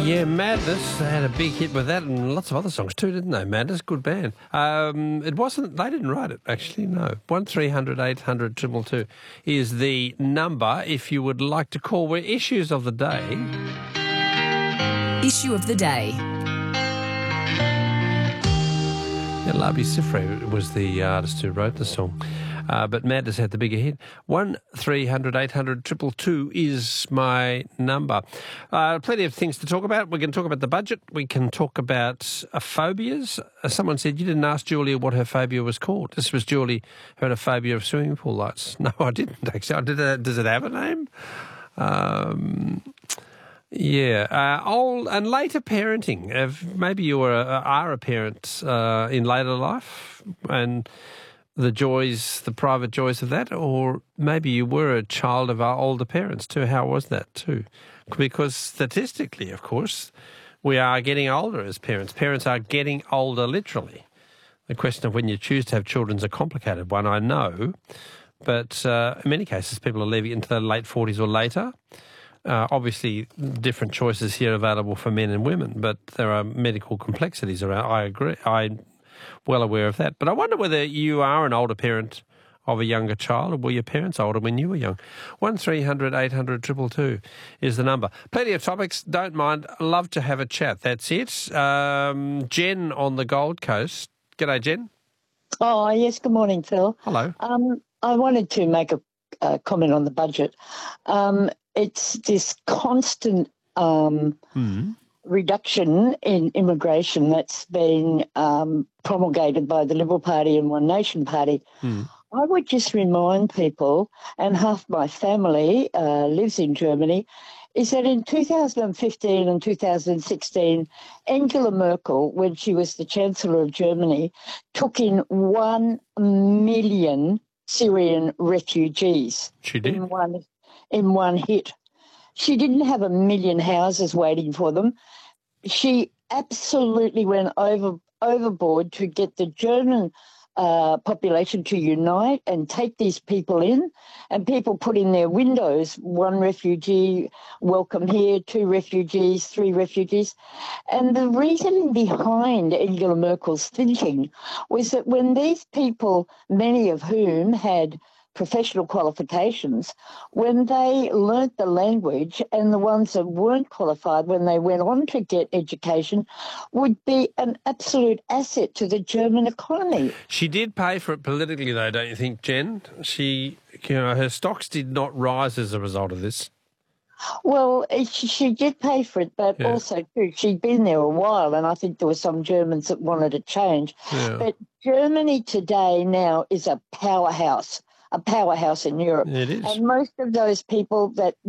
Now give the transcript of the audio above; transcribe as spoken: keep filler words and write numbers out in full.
Yeah, Madness had a big hit with that and lots of other songs too, didn't they? Madness, good band. Um, it wasn't, they didn't write it, actually, no. one three hundred eight hundred two two two is the number if you would like to call. We're issues of the day. Issue of the day. Yeah, Labi Siffre was the artist who wrote the song. Uh, but Madness had the bigger hit. one three hundred eight hundred two two two is my number. Uh, plenty of things to talk about. We can talk about the budget. We can talk about uh, phobias. Uh, someone said you didn't ask Julia what her phobia was called. This was Julie who had a phobia of swimming pool lights. No, I didn't, actually. Did it, does it have a name? Um... Yeah, uh, old and later parenting. If maybe you were a, are a parent uh, in later life, and the joys, the private joys of that, or maybe you were a child of our older parents too. How was that too? Because statistically, of course, we are getting older as parents. Parents are getting older, literally. The question of when you choose to have children is a complicated one, I know, but uh, in many cases, people are leaving it into their late forties or later. Uh, obviously, different choices here available for men and women, but there are medical complexities around. I agree. I'm well aware of that. But I wonder whether you are an older parent of a younger child, or were your parents older when you were young? one three hundred eight hundred two two two is the number. Plenty of topics. Don't mind. Love to have a chat. That's it. Um, Jen on the Gold Coast. G'day, Jen. Oh, yes. Good morning, Phil. Hello. Um, I wanted to make a, a comment on the budget. Um, it's this constant um, mm. reduction in immigration that's been um, promulgated by the Liberal Party and One Nation Party. Mm. I would just remind people, and half my family uh, lives in Germany, is that in two thousand fifteen and two thousand sixteen, Angela Merkel, when she was the Chancellor of Germany, took in one million Syrian refugees. She did? In one, in one hit. She didn't have a million houses waiting for them. She absolutely went over overboard to get the German uh, population to unite and take these people in, and people put in their windows, one refugee, welcome here, two refugees, three refugees. And the reasoning behind Angela Merkel's thinking was that when these people, many of whom had professional qualifications, when they learnt the language, and the ones that weren't qualified when they went on to get education, would be an absolute asset to the German economy. She did pay for it politically, though, don't you think, Jen? She, you know, her stocks did not rise as a result of this. Well, she, she did pay for it, but Yeah. also, too, she'd been there a while, and I think there were some Germans that wanted a change. Yeah. But Germany today now is a powerhouse, a powerhouse in Europe. It is. And most of those people that